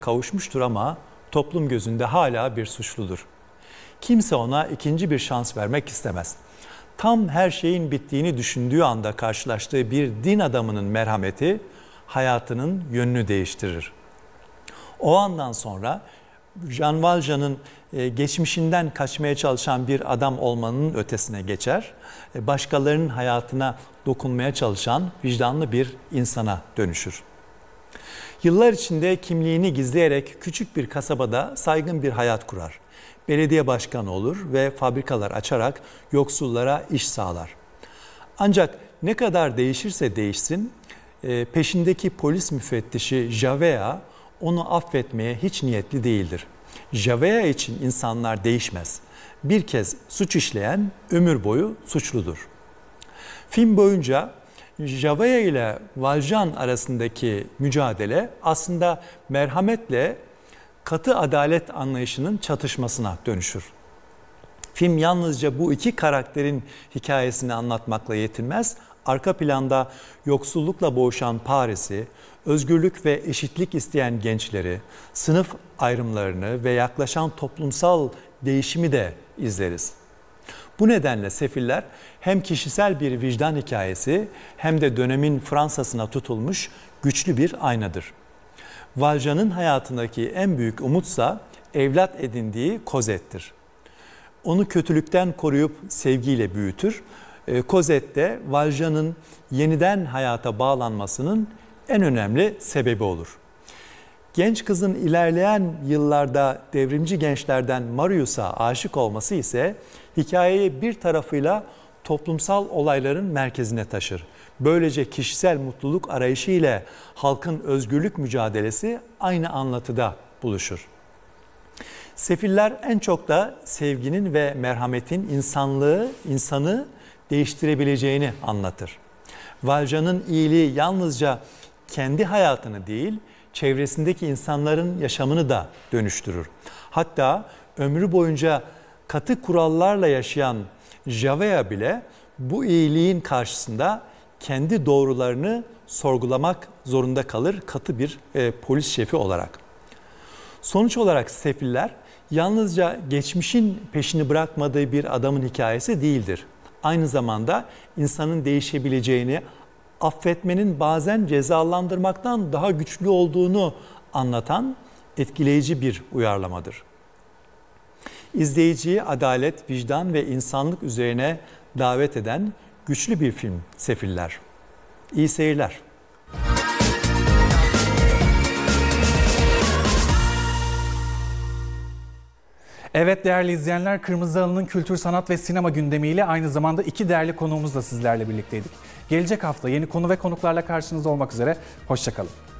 kavuşmuştur ama toplum gözünde hala bir suçludur. Kimse ona ikinci bir şans vermek istemez. Tam her şeyin bittiğini düşündüğü anda karşılaştığı bir din adamının merhameti hayatının yönünü değiştirir. O andan sonra Jean Valjean'ın geçmişinden kaçmaya çalışan bir adam olmanın ötesine geçer, başkalarının hayatına dokunmaya çalışan vicdanlı bir insana dönüşür. Yıllar içinde kimliğini gizleyerek küçük bir kasabada saygın bir hayat kurar. Belediye başkanı olur ve fabrikalar açarak yoksullara iş sağlar. Ancak ne kadar değişirse değişsin, peşindeki polis müfettişi Javert onu affetmeye hiç niyetli değildir. Javert için insanlar değişmez. Bir kez suç işleyen ömür boyu suçludur. Film boyunca Javert ile Valjean arasındaki mücadele aslında merhametle katı adalet anlayışının çatışmasına dönüşür. Film yalnızca bu iki karakterin hikayesini anlatmakla yetinmez, arka planda yoksullukla boğuşan Paris'i, özgürlük ve eşitlik isteyen gençleri, sınıf ayrımlarını ve yaklaşan toplumsal değişimi de izleriz. Bu nedenle Sefiller hem kişisel bir vicdan hikayesi hem de dönemin Fransa'sına tutulmuş güçlü bir aynadır. Valjean'ın hayatındaki en büyük umutsa evlat edindiği Cosette'tir. Onu kötülükten koruyup sevgiyle büyütür. Cosette de Valjean'ın yeniden hayata bağlanmasının en önemli sebebi olur. Genç kızın ilerleyen yıllarda devrimci gençlerden Marius'a aşık olması ise hikayeyi bir tarafıyla toplumsal olayların merkezine taşır. Böylece kişisel mutluluk arayışı ile halkın özgürlük mücadelesi aynı anlatıda buluşur. Sefiller en çok da sevginin ve merhametin insanı değiştirebileceğini anlatır. Valjean'ın iyiliği yalnızca kendi hayatını değil, çevresindeki insanların yaşamını da dönüştürür. Hatta ömrü boyunca katı kurallarla yaşayan Javert bile bu iyiliğin karşısında kendi doğrularını sorgulamak zorunda kalır katı bir polis şefi olarak. Sonuç olarak Sefiller yalnızca geçmişin peşini bırakmadığı bir adamın hikayesi değildir. Aynı zamanda insanın değişebileceğini, affetmenin bazen cezalandırmaktan daha güçlü olduğunu anlatan etkileyici bir uyarlamadır. İzleyiciyi adalet, vicdan ve insanlık üzerine davet eden güçlü bir film Sefiller. İyi seyirler. Evet değerli izleyenler, Kırmızı Halı'nın kültür, sanat ve sinema gündemiyle aynı zamanda iki değerli konuğumuzla sizlerle birlikteydik. Gelecek hafta yeni konu ve konuklarla karşınızda olmak üzere. Hoşça kalın.